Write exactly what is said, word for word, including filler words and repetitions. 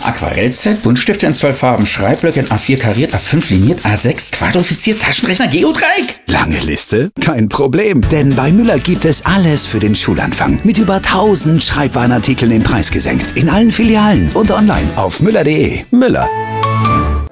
Aquarellset, Buntstifte in zwölf Farben, Schreibblöcke in A vier kariert, A fünf liniert, A sechs quadrifiziert, Taschenrechner, Geodreieck. Lange Liste? Kein Problem, denn bei Müller gibt es alles für den Schulanfang. Mit über tausend Schreibwarenartikeln den Preis gesenkt. In allen Filialen und online auf müller punkt de. Müller,